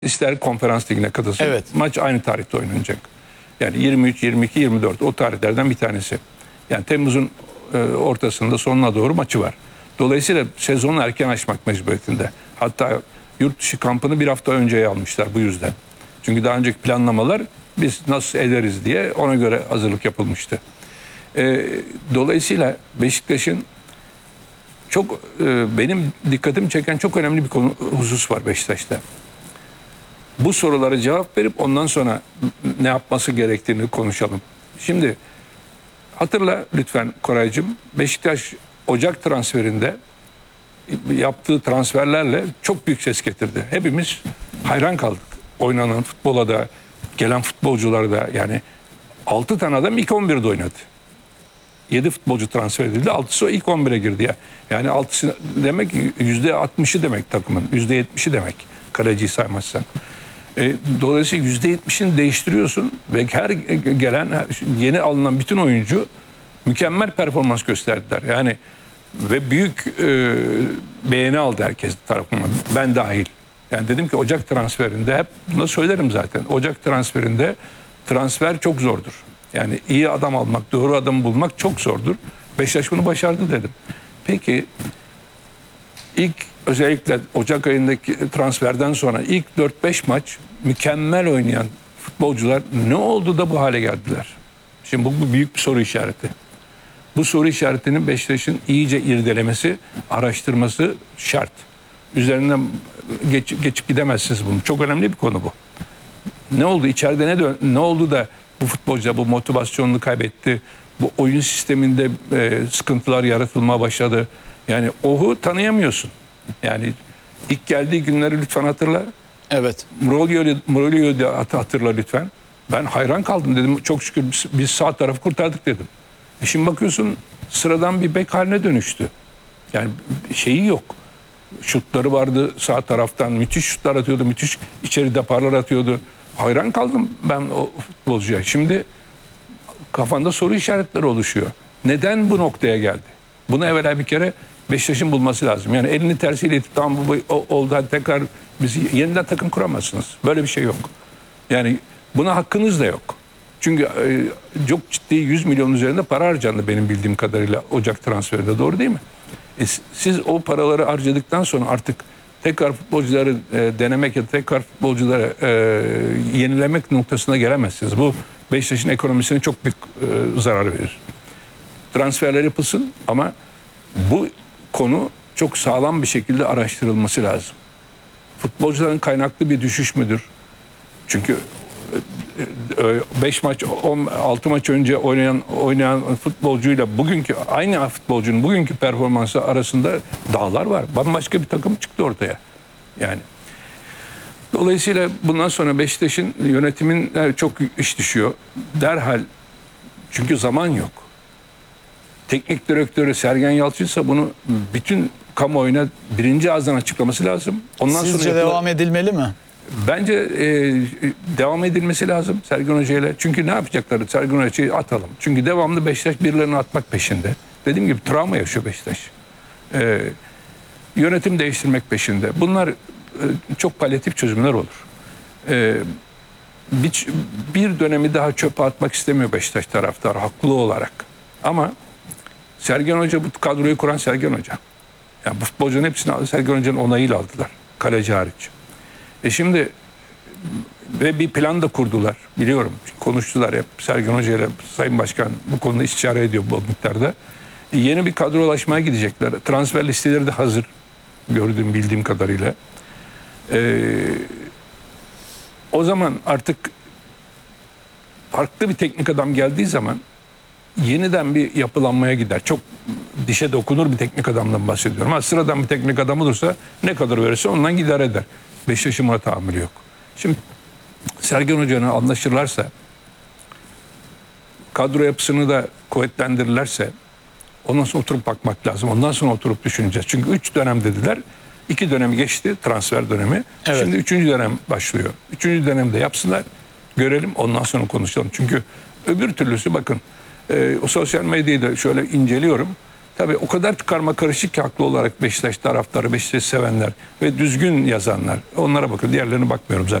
İster konferans ligine katılsın. Evet. Maç aynı tarihte oynanacak. Yani 23, 22, 24 o tarihlerden bir tanesi. Yani Temmuz'un ortasında sonuna doğru maçı var. Dolayısıyla sezonu erken açmak mecburiyetinde. Hatta yurt dışı kampını bir hafta önceye almışlar bu yüzden. Çünkü daha önceki planlamalar biz nasıl ederiz diye ona göre hazırlık yapılmıştı. Dolayısıyla Beşiktaş'ın çok benim dikkatimi çeken çok önemli bir husus var Beşiktaş'ta. Bu sorulara cevap verip ondan sonra ne yapması gerektiğini konuşalım. Şimdi hatırla lütfen Koraycığım, Beşiktaş Ocak transferinde yaptığı transferlerle çok büyük ses getirdi. Hepimiz hayran kaldık. Oynanan futbola da, gelen futbolculara da, yani 6 tane adam ilk 11'de oynadı. 7 futbolcu transfer edildi. 6'sı ilk 11'e girdi ya. Yani 6'sı demek %60'ı demek takımın. %70'i demek. Kaleciyi saymazsan. Dolayısıyla %70'ini değiştiriyorsun ve her gelen yeni alınan bütün oyuncu mükemmel performans gösterdiler. Yani ve büyük beğeni aldı herkes tarafından. Ben dahil. Yani dedim ki Ocak transferinde hep bunu söylerim zaten. Ocak transferinde transfer çok zordur. Yani iyi adam almak, doğru adamı bulmak çok zordur. Beşiktaş bunu başardı dedim. Peki ilk özellikle Ocak ayındaki transferden sonra ilk 4-5 maç mükemmel oynayan futbolcular ne oldu da bu hale geldiler? Şimdi bu büyük bir soru işareti. Bu soru işaretinin Beşiktaş'ın iyice irdelemesi, araştırması şart. Üzerinden geçip gidemezsiniz bunu. Çok önemli bir konu bu. Ne oldu? İçeride ne oldu da bu futbolcular bu motivasyonunu kaybetti? Bu oyun sisteminde sıkıntılar yaratılmaya başladı. Yani Ohu tanıyamıyorsun. Yani ilk geldiği günleri lütfen hatırla. Evet. Mourinho'yu da hatırla lütfen. Ben hayran kaldım dedim. Çok şükür biz sağ tarafı kurtardık dedim. Şimdi bakıyorsun sıradan bir bek haline dönüştü. Yani şeyi yok. Şutları vardı sağ taraftan. Müthiş şutlar atıyordu. Müthiş içeri deparlar atıyordu. Hayran kaldım ben o futbolcuya. Şimdi kafanda soru işaretleri oluşuyor. Neden bu noktaya geldi? Bunu evvela bir kere Beşiktaş'ın bulması lazım. Yani elini tersiyle itip tamam bu oldu hadi tekrar biz yeniden takım kuramazsınız. Böyle bir şey yok. Yani buna hakkınız da yok. Çünkü çok ciddi 100 milyon üzerinde para harcandı benim bildiğim kadarıyla Ocak transferinde, doğru değil mi? Siz o paraları harcadıktan sonra artık tekrar futbolcuları denemek ya da tekrar futbolcuları yenilemek noktasına gelemezsiniz. Bu Beşiktaş'ın ekonomisine çok büyük zarar verir. Transferler yapılsın ama bu konu çok sağlam bir şekilde araştırılması lazım. Futbolcuların kaynaklı bir düşüş müdür? Çünkü 5 maç, 6 maç önce oynayan futbolcuyla bugünkü aynı futbolcunun bugünkü performansı arasında dağlar var. Bambaşka bir takım çıktı ortaya. Yani dolayısıyla bundan sonra Beşiktaş'ın yönetimin çok iş düşüyor. Derhal, çünkü zaman yok. Teknik direktörü Sergen Yalçın ise bunu bütün kamuoyuna birinci ağızdan açıklaması lazım. Ondan Sizce sonra devam edilmeli mi? Bence devam edilmesi lazım Sergen Hoca ile. Çünkü ne yapacakları? Sergen Hoca'yı atalım. Çünkü devamlı Beşiktaş birilerini atmak peşinde. Dediğim gibi travma yaşıyor Beşiktaş. Yönetim değiştirmek peşinde. Bunlar çok palyatif çözümler olur. Bir dönemi daha çöpe atmak istemiyor Beşiktaş taraftarı haklı olarak. Ama Sergen Hoca, bu kadroyu kuran Sergen Hoca. Yani bu futbolcuların hepsini Sergen Hoca'nın onayıyla aldılar. Kaleci hariç. Şimdi ve bir plan da kurdular. Biliyorum. Konuştular hep. Sergen Hoca ile Sayın Başkan bu konuda istişare ediyor bu miktarda. Yeni bir kadrolaşmaya gidecekler. Transfer listeleri de hazır. Bildiğim kadarıyla. O zaman artık farklı bir teknik adam geldiği zaman yeniden bir yapılanmaya gider. Çok dişe dokunur bir teknik adamdan bahsediyorum. Ama sıradan bir teknik adam olursa ne kadar verirse ondan gider eder. Beşiktaş'ın buna tahammülü yok. Şimdi Sergen Hoca'nın anlaşırlarsa, kadro yapısını da kuvvetlendirirlerse ondan sonra oturup bakmak lazım. Ondan sonra oturup düşüneceğiz. Çünkü 3 dönem dediler. 2 dönemi geçti, transfer dönemi. Evet. Şimdi 3. dönem başlıyor. 3. dönemde yapsınlar, görelim, ondan sonra konuşalım. Çünkü öbür türlüsü bakın o sosyal medyayı da şöyle inceliyorum. Tabii o kadar karma karışık ki haklı olarak Beşiktaş taraftarı, Beşiktaş sevenler ve düzgün yazanlar. Onlara bakın. Diğerlerine bakmıyorum zaten.